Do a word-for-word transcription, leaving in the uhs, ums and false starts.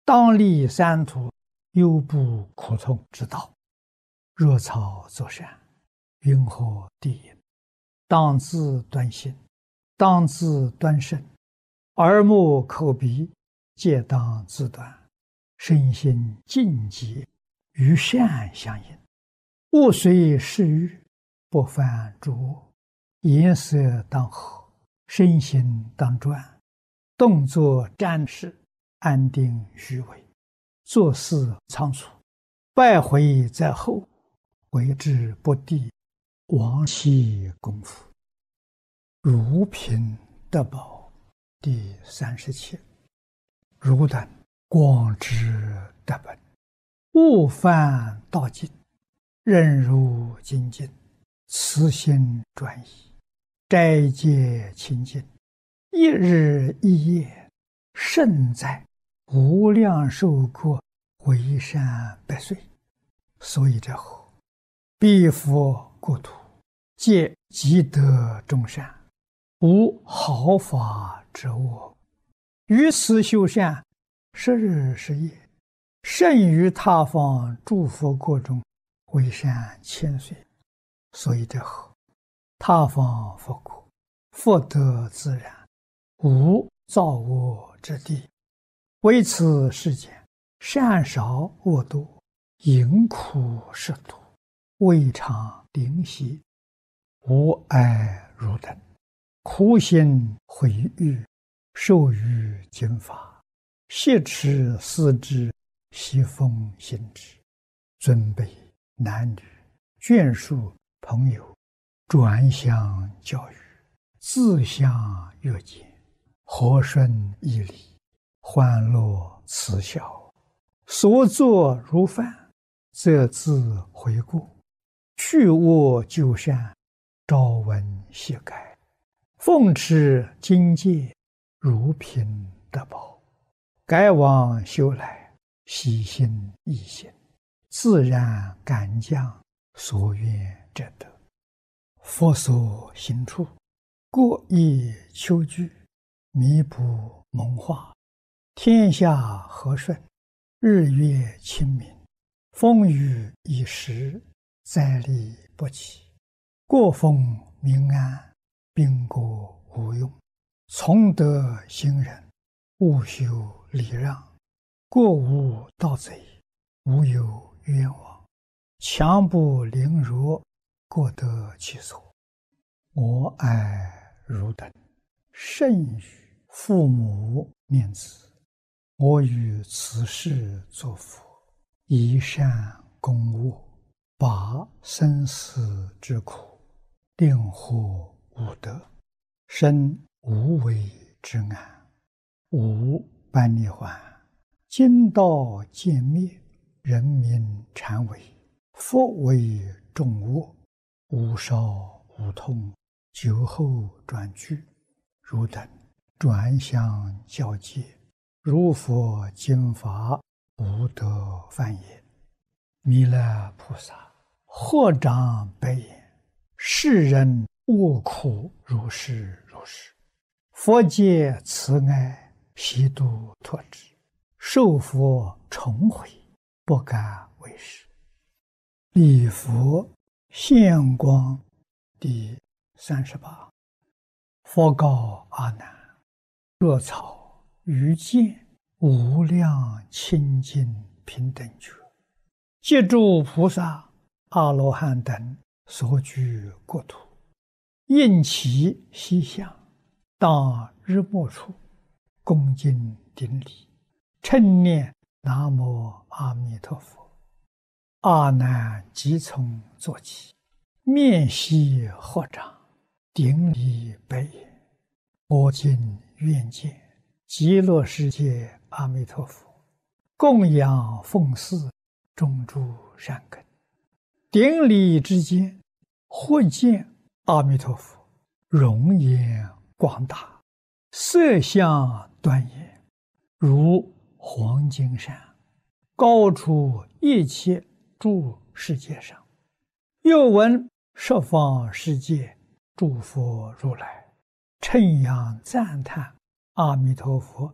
当立三途，忧怖苦痛之道。若草作善，云何地也？当自端心，当自端身，耳目口鼻皆当自端，身心净洁，与善相应。物随适欲，不犯诸恶。颜色当和，身心当专，动作瞻视，安定虚伪，做事仓促，败回在后，为之不第，亡其功夫。如贫得宝第三十七。汝等广知德本，勿犯道尽，任如精进，慈心专一，斋戒清净，一日一夜，胜在无量寿国，为善百岁。所以者何？彼佛国土，皆积德众善，无毫发之恶。于此修善，十日十夜，胜于他方诸佛国中，为善千岁。所以者何？他方佛国，福德自然，无造恶之地。为此世间，善少恶多，淫苦食毒，未尝灵犀。吾爱汝等，苦心毁誉，受于经法，挟持思之，习奉行之。尊卑男女，眷属朋友，转相教育，自相约见，和顺义理，欢乐慈孝，所作如饭，则自悔过，去恶就善，朝闻夕改，奉持经戒，如贫得宝，改往修来，喜心易行，自然感将，所愿者得。佛所行处，过意求具，弥补蒙化，天下和顺，日月清明，风雨已时，灾利不起，过风民安，兵国无用。从德行人，勿修礼让，过无盗贼，无有冤枉，强不凌弱，过得其所。我爱汝等，甚于父母念子。我于此世作佛，以善供恶，拔生死之苦，令获无得，生无为之安。无般涅槃，今道渐灭，人民禅为，佛为众恶，无少无痛，酒后转句。汝等转相教戒，如佛经法，无得犯也。弥勒菩萨合掌白言：世人恶苦如是如是，佛界慈爱，悉度脱之，受佛重回，不敢为是。礼佛现光第三十八。佛告阿难：若草于见无量清净平等觉，借诸菩萨阿罗汉等所居国土，应其西向，当日没处，恭敬顶礼，称念南无阿弥陀佛。阿难即从坐起，面悉合掌，顶礼白言：我今愿见极乐世界阿弥陀佛，供养奉祀种诸善根。顶礼之间，忽见阿弥陀佛容颜广大，色相端严，如黄金山，高出一切诸世界上。又闻十方世界诸佛如来称扬赞叹阿弥陀佛